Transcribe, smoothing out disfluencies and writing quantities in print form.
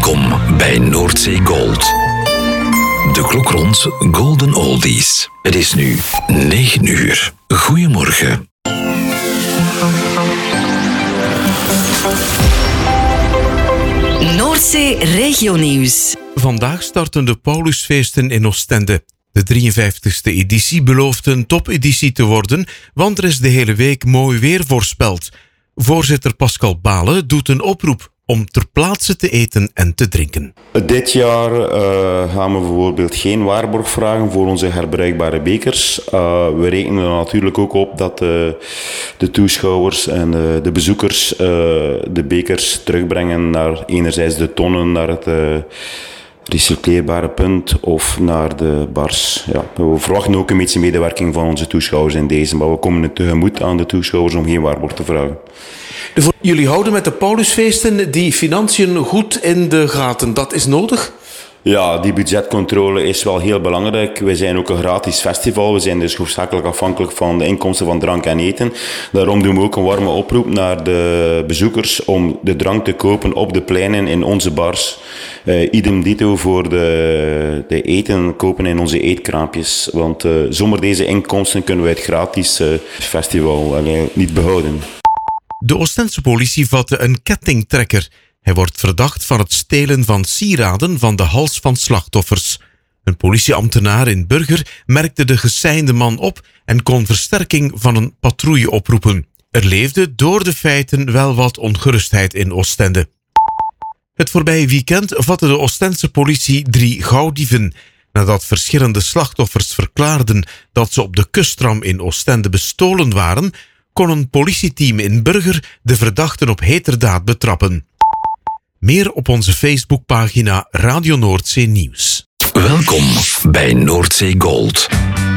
Welkom bij Noordzee Gold. De klok rond Golden Oldies. Het is nu 9 uur. Goedemorgen. Noordzee Regionieuws. Vandaag starten de Paulusfeesten in Oostende. De 53e editie belooft een topeditie te worden, want er is de hele week mooi weer voorspeld. Voorzitter Pascal Balen doet een oproep om ter plaatse te eten en te drinken. Dit jaar gaan we bijvoorbeeld geen waarborg vragen voor onze herbruikbare bekers. We rekenen er natuurlijk ook op dat de toeschouwers en de bezoekers de bekers terugbrengen naar enerzijds de tonnen, naar het recycleerbare punt of naar de bars. Ja, we verwachten ook een beetje medewerking van onze toeschouwers in deze, maar we komen het tegemoet aan de toeschouwers om geen waarborg te vragen. Jullie houden met de Paulusfeesten die financiën goed in de gaten. Dat is nodig? Ja, die budgetcontrole is wel heel belangrijk. We zijn ook een gratis festival. We zijn dus hoofdzakelijk afhankelijk van de inkomsten van drank en eten. Daarom doen we ook een warme oproep naar de bezoekers om de drank te kopen op de pleinen in onze bars. Idem dito voor de eten kopen in onze eetkraampjes. Want zonder deze inkomsten kunnen we het gratis festival niet behouden. De Oostense politie vatte een kettingtrekker. Hij wordt verdacht van het stelen van sieraden van de hals van slachtoffers. Een politieambtenaar in Burger merkte de geseinde man op en kon versterking van een patrouille oproepen. Er leefde door de feiten wel wat ongerustheid in Oostende. Het voorbije weekend vatte de Oostense politie 3 gauwdieven. Nadat verschillende slachtoffers verklaarden dat ze op de kusttram in Oostende bestolen waren, kon een politieteam in Burger de verdachten op heterdaad betrappen. Meer op onze Facebookpagina Radio Noordzee Nieuws. Welkom bij Noordzee Gold.